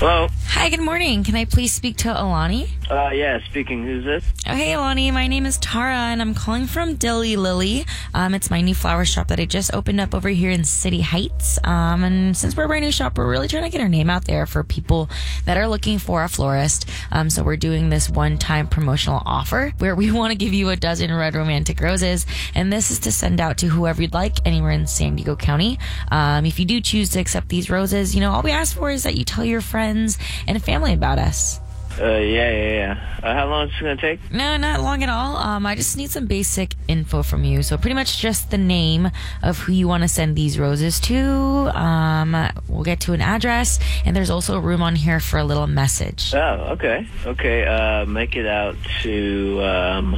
Hello? Hi, good morning. Can I please speak to Alani? Yeah, speaking. Who's this? Oh, hey, Alani. My name is Tara, and I'm calling from Dilly Lily. It's my new flower shop that I just opened up over here in City Heights. And since we're a brand new shop, we're really trying to get our name out there for people that are looking for a florist. So we're doing this one-time promotional offer where we want to give you a dozen red romantic roses, and this is to send out to whoever you'd like anywhere in San Diego County. If you do choose to accept these roses, all we ask for is that you tell your friends and family about us. Yeah. How long is this going to take? No, not long at all. I just need some basic info from you. So pretty much just the name of who you want to send these roses to. We'll get to an address, and there's also room on here for a little message. Oh, okay. Make it out to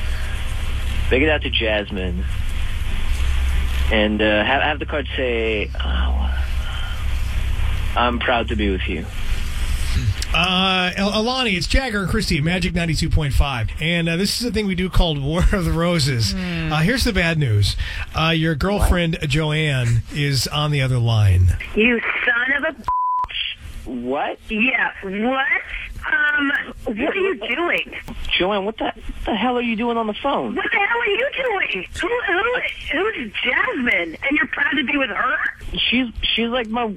Jasmine. And have the card say, I'm proud to be with you. Alani, it's Jagger and Christy at Magic 92.5. And this is a thing we do called War of the Roses. Here's the bad news. Your girlfriend, Joanne, is on the other line. You son of a bitch. What? Yeah, what? What are you doing? Joanne, what the hell are you doing on the phone? What the hell are you doing? Who's Jasmine? And you're proud to be with her? She's like my...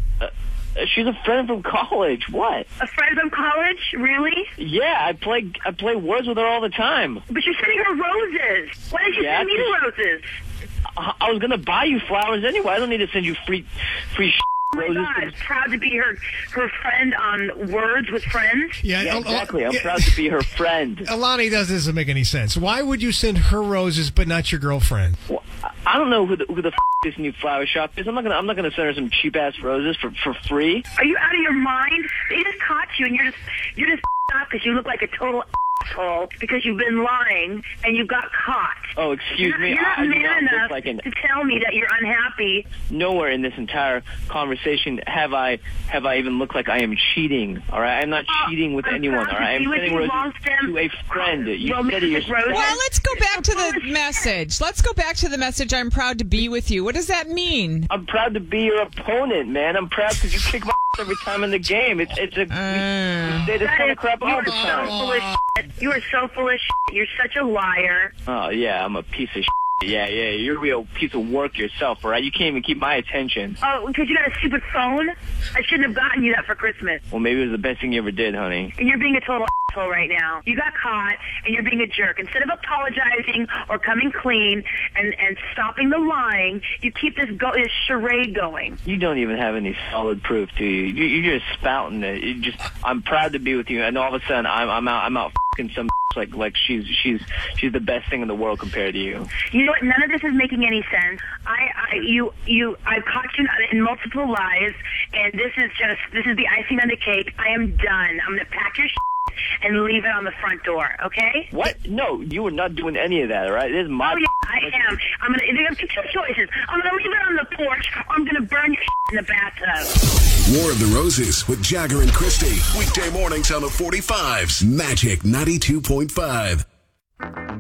she's a friend from college. What? A friend from college? Really? Yeah, I play words with her all the time. But you're sending her roses. Why didn't you send me the roses? I was gonna buy you flowers anyway. I don't need to send you free Oh my God, proud to be her friend on Words with Friends? Yeah, exactly. I'm proud to be her friend. Alani, doesn't make any sense. Why would you send her roses but not your girlfriend? Well, I don't know who the this new flower shop is. I'm not gonna send her some cheap ass roses for free. Are you out of your mind? They just caught you, and you're just up because you look like a total asshole because you've been lying and you got caught. Oh, excuse me. You're not man enough like to tell me that you're unhappy. Nowhere in this entire conversation have I even looked like I am cheating. All right, I'm not cheating with anyone. All right, I'm sending roses to a friend. You said it yourself. Well, let's go back to the message. I'm proud to be with you. What does that mean? I'm proud to be your opponent, man. I'm proud because you kick my every time in the game. We say this kind of crap all the time. You are so full of shit. You're such a liar. Oh, yeah, I'm a piece of shit. Yeah, you're a real piece of work yourself, all right? You can't even keep my attention. Oh, because you got a stupid phone? I shouldn't have gotten you that for Christmas. Well, maybe it was the best thing you ever did, honey. And you're being a total asshole right now. You got caught, and you're being a jerk. Instead of apologizing or coming clean and stopping the lying, you keep this charade going. You don't even have any solid proof, do you? You're just spouting it. I'm proud to be with you, and all of a sudden I'm out f***ing some like she's the best thing in the world compared to you. You know what? None of this is making any sense. I've caught you in multiple lies, and this is the icing on the cake. I am done. I'm gonna pack your shit and leave it on the front door. Okay? What? No, you are not doing any of that. All right? This is my. Oh yeah, I am. I'm gonna. There's two choices. I'm gonna leave it on the porch, or I'm gonna burn your shit in the bathtub. War of the Roses with Jagger and Christy. Weekday mornings on the 45s. Magic 92.5.